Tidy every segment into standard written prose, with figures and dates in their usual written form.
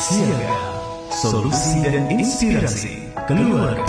Siaga, solusi dan inspirasi keluarga.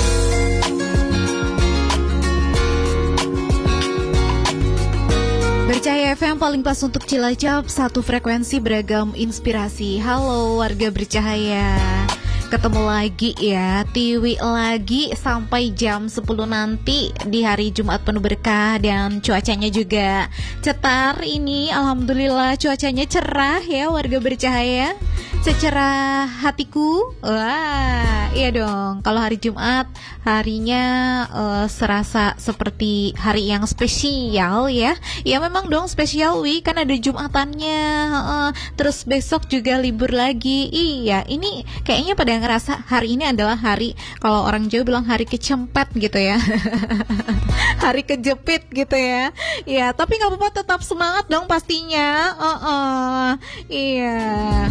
Bercahaya FM paling pas untuk Cilacap, satu frekuensi beragam inspirasi. Halo warga Bercahaya, ketemu lagi ya, Tiwi lagi sampai jam 10 nanti di hari Jumat penuh berkah. Dan cuacanya juga cetar ini, alhamdulillah cuacanya cerah ya warga Bercahaya. Secerah hatiku, wah iya dong. Kalau hari Jumat harinya serasa seperti hari yang spesial ya. Ya memang dong spesial Wi, kan ada Jumatannya. Terus besok juga libur lagi. Iya, ini kayaknya pada ngerasa hari ini adalah hari, kalau orang Jawa bilang hari kecempet gitu ya. Hari kejepit gitu ya. Ya, tapi nggak apa-apa, tetap semangat dong pastinya. Iya.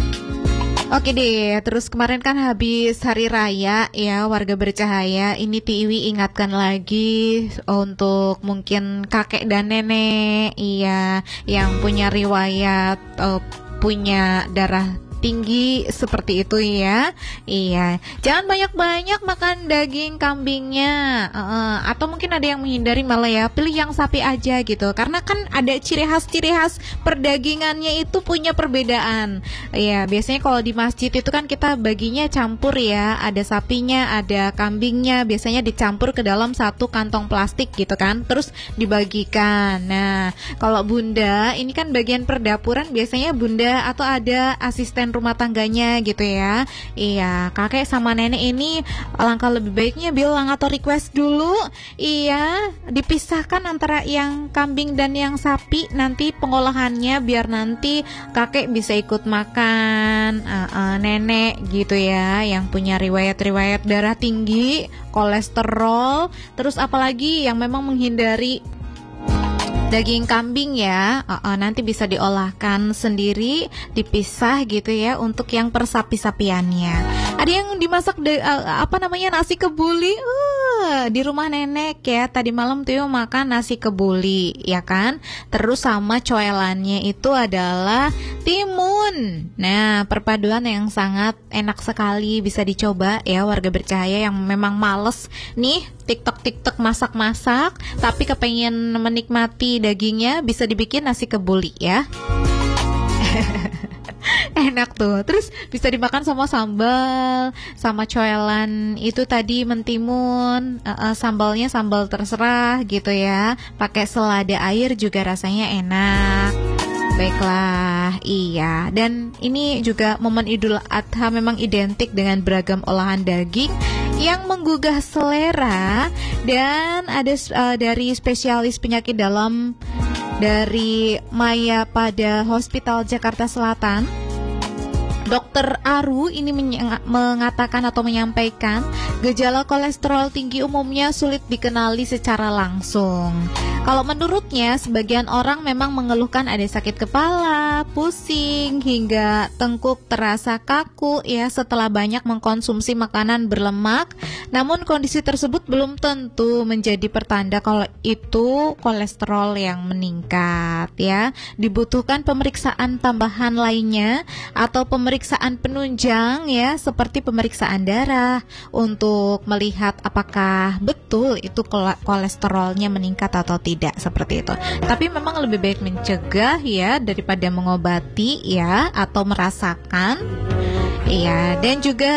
Oke deh, terus kemarin kan habis hari raya ya warga Bercahaya. Ini Tiwi ingatkan lagi untuk mungkin kakek dan nenek, iya, yang punya riwayat punya darah tinggi seperti itu ya. Iya, jangan banyak-banyak makan daging kambingnya, atau mungkin ada yang menghindari malah ya, pilih yang sapi aja gitu, karena kan ada ciri khas perdagingannya itu punya perbedaan. Iya, biasanya kalau di masjid itu kan kita baginya campur ya, ada sapinya, ada kambingnya, biasanya dicampur ke dalam satu kantong plastik gitu kan, terus dibagikan. Nah, kalau bunda ini kan bagian perdapuran, biasanya bunda atau ada asisten rumah tangganya gitu ya. Iya, kakek sama nenek ini alangkah lebih baiknya bilang atau request dulu, iya, dipisahkan antara yang kambing dan yang sapi nanti pengolahannya, biar nanti kakek bisa ikut makan, nenek gitu ya, yang punya riwayat darah tinggi, kolesterol, terus apalagi yang memang menghindari daging kambing ya, nanti bisa diolahkan sendiri, dipisah gitu ya untuk yang persapi-sapiannya. Ada yang dimasak nasi kebuli di rumah nenek ya. Tadi malam tuh makan nasi kebuli ya kan. Terus sama coelannya itu adalah timun. Nah, perpaduan yang sangat enak sekali, bisa dicoba ya warga Bercahaya yang memang males nih TikTok masak-masak tapi kepengen menikmati dagingnya, bisa dibikin nasi kebuli ya. Enak tuh. Terus bisa dimakan sama sambal, sama coelan itu tadi mentimun, sambalnya sambal terserah gitu ya. Pakai selada air juga rasanya enak. Baiklah, iya. Dan ini juga momen Idul Adha memang identik dengan beragam olahan daging yang menggugah selera. Dan ada dari spesialis penyakit dalam dari Maya pada Hospital Jakarta Selatan, Dokter Aru ini mengatakan atau menyampaikan gejala kolesterol tinggi umumnya sulit dikenali secara langsung. Kalau menurutnya, sebagian orang memang mengeluhkan ada sakit kepala, pusing, hingga tengkuk terasa kaku ya setelah banyak mengkonsumsi makanan berlemak. Namun kondisi tersebut belum tentu menjadi pertanda kalau itu kolesterol yang meningkat ya. Dibutuhkan pemeriksaan tambahan lainnya atau pemeriksaan penunjang ya, seperti pemeriksaan darah untuk melihat apakah betul itu kolesterolnya meningkat atau tidak, seperti itu. Tapi memang lebih baik mencegah ya daripada mengobati ya, atau merasakan. Iya, dan juga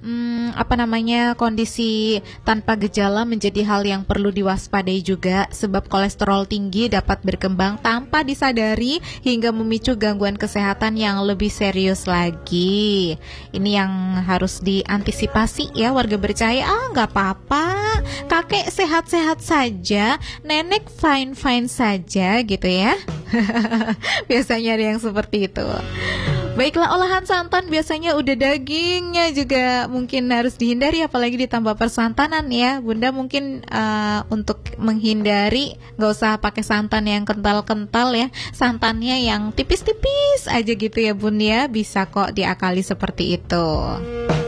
kondisi tanpa gejala menjadi hal yang perlu diwaspadai juga, sebab kolesterol tinggi dapat berkembang tanpa disadari hingga memicu gangguan kesehatan yang lebih serius lagi. Ini yang harus diantisipasi ya warga Bercahaya. Nggak apa-apa, kakek sehat-sehat saja, nenek fine-fine saja gitu ya. Biasanya ada yang seperti itu. Baiklah, olahan santan biasanya udah dagingnya juga mungkin harus dihindari, apalagi ditambah persantanan ya. Bunda mungkin untuk menghindari gak usah pakai santan yang kental-kental ya, santannya yang tipis-tipis aja gitu ya Bun ya, bisa kok diakali seperti itu.